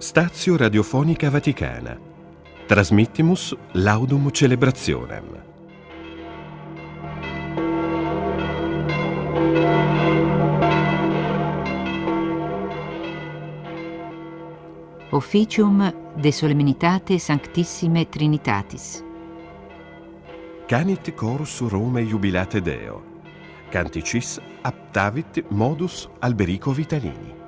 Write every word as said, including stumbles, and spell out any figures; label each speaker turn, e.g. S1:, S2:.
S1: Stazio Radiofonica Vaticana. Transmittimus laudum celebrationem.
S2: Officium de Solemnitate Sanctissime Trinitatis.
S1: Canit chorus Rome jubilate Deo. Canticis aptavit modus Alberico Vitalini.